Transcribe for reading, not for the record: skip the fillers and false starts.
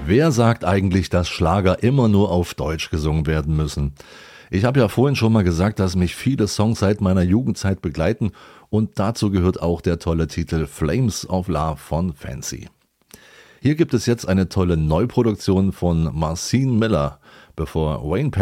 Wer sagt eigentlich, dass Schlager immer nur auf Deutsch gesungen werden müssen? Ich habe ja vorhin schon mal gesagt, dass mich viele Songs seit meiner Jugendzeit begleiten und dazu gehört auch der tolle Titel Flames of Love von Fancy. Hier gibt es jetzt eine tolle Neuproduktion von Marcin Miller. Bevor Wayne